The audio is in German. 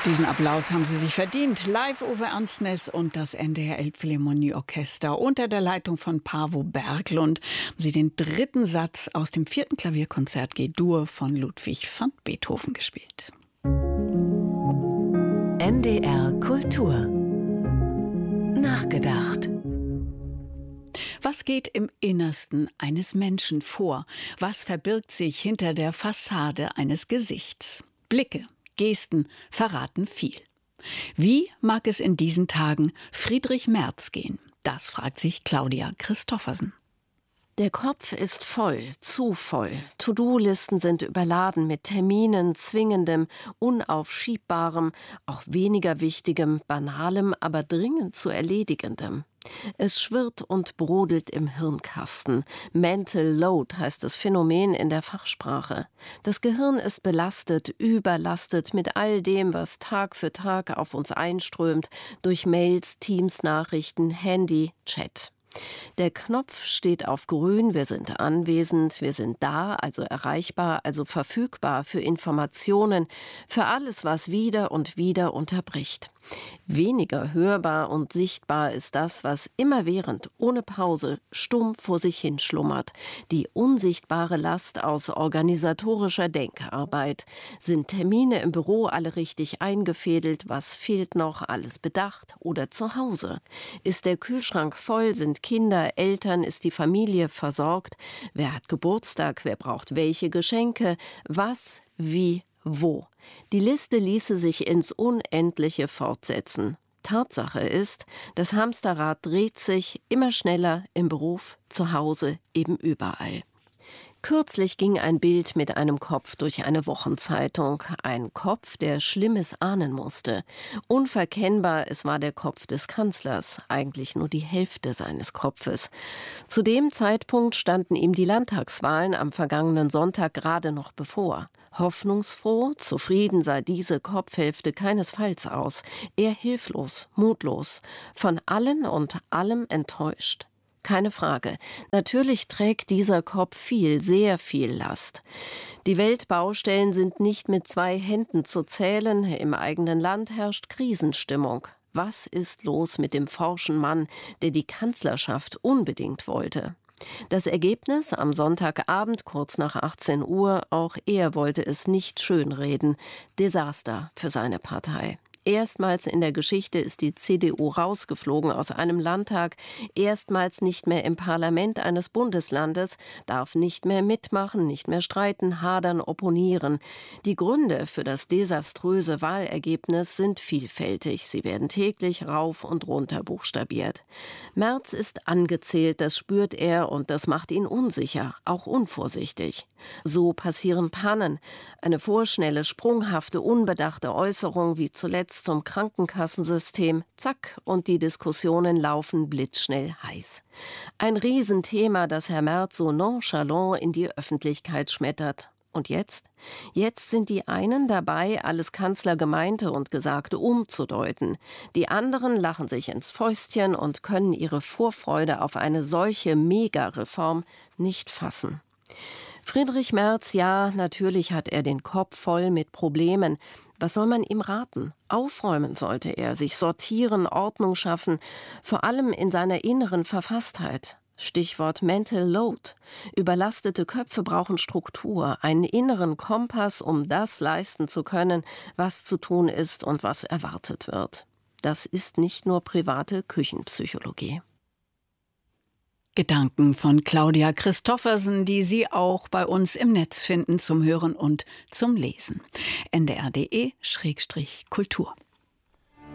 Diesen Applaus haben Sie sich verdient. Live Uwe Ansnes und das NDR Elbphilharmonieorchester unter der Leitung von Paavo Berglund haben Sie den dritten Satz aus dem 4. Klavierkonzert G-Dur von Ludwig van Beethoven gespielt. NDR Kultur. Nachgedacht. Was geht im Innersten eines Menschen vor? Was verbirgt sich hinter der Fassade eines Gesichts? Blicke, Gesten verraten viel. Wie mag es in diesen Tagen Friedrich Merz gehen? Das fragt sich Claudia Christoffersen. Der Kopf ist voll, zu voll. To-Do-Listen sind überladen mit Terminen, Zwingendem, Unaufschiebbarem, auch weniger Wichtigem, Banalem, aber dringend zu Erledigendem. Es schwirrt und brodelt im Hirnkasten. Mental Load heißt das Phänomen in der Fachsprache. Das Gehirn ist belastet, überlastet mit all dem, was Tag für Tag auf uns einströmt, durch Mails, Teams-Nachrichten, Handy, Chat. Der Knopf steht auf grün, wir sind anwesend, wir sind da, also erreichbar, also verfügbar für Informationen, für alles, was wieder und wieder unterbricht. Weniger hörbar und sichtbar ist das, was immerwährend, ohne Pause, stumm vor sich hin schlummert. Die unsichtbare Last aus organisatorischer Denkarbeit. Sind Termine im Büro alle richtig eingefädelt? Was fehlt noch? Alles bedacht? Oder zu Hause? Ist der Kühlschrank voll? Sind Kinder, Eltern? Ist die Familie versorgt? Wer hat Geburtstag? Wer braucht welche Geschenke? Was? Wie? Wo? Die Liste ließe sich ins Unendliche fortsetzen. Tatsache ist, das Hamsterrad dreht sich immer schneller im Beruf, zu Hause, eben überall. Kürzlich ging ein Bild mit einem Kopf durch eine Wochenzeitung. Ein Kopf, der Schlimmes ahnen musste. Unverkennbar, es war der Kopf des Kanzlers, eigentlich nur die Hälfte seines Kopfes. Zu dem Zeitpunkt standen ihm die Landtagswahlen am vergangenen Sonntag gerade noch bevor. Hoffnungsfroh, zufrieden sah diese Kopfhälfte keinesfalls aus. Eher hilflos, mutlos, von allen und allem enttäuscht. Keine Frage. Natürlich trägt dieser Kopf viel, sehr viel Last. Die Weltbaustellen sind nicht mit 2 Händen zu zählen. Im eigenen Land herrscht Krisenstimmung. Was ist los mit dem forschen Mann, der die Kanzlerschaft unbedingt wollte? Das Ergebnis am Sonntagabend kurz nach 18 Uhr, auch er wollte es nicht schönreden. Desaster für seine Partei. Erstmals in der Geschichte ist die CDU rausgeflogen aus einem Landtag, erstmals nicht mehr im Parlament eines Bundeslandes, darf nicht mehr mitmachen, nicht mehr streiten, hadern, opponieren. Die Gründe für das desaströse Wahlergebnis sind vielfältig. Sie werden täglich rauf und runter buchstabiert. Merz ist angezählt, das spürt er und das macht ihn unsicher, auch unvorsichtig. So passieren Pannen. Eine vorschnelle, sprunghafte, unbedachte Äußerung wie zuletzt zum Krankenkassensystem, zack, und die Diskussionen laufen blitzschnell heiß. Ein Riesenthema, das Herr Merz so nonchalant in die Öffentlichkeit schmettert. Und jetzt? Jetzt sind die einen dabei, alles Kanzlergemeinte und Gesagte umzudeuten. Die anderen lachen sich ins Fäustchen und können ihre Vorfreude auf eine solche Mega-Reform nicht fassen. Friedrich Merz, ja, natürlich hat er den Kopf voll mit Problemen. Was soll man ihm raten? Aufräumen sollte er, sich sortieren, Ordnung schaffen, vor allem in seiner inneren Verfasstheit. Stichwort Mental Load. Überlastete Köpfe brauchen Struktur, einen inneren Kompass, um das leisten zu können, was zu tun ist und was erwartet wird. Das ist nicht nur private Küchenpsychologie. Gedanken von Claudia Christoffersen, die Sie auch bei uns im Netz finden zum Hören und zum Lesen. ndr.de/kultur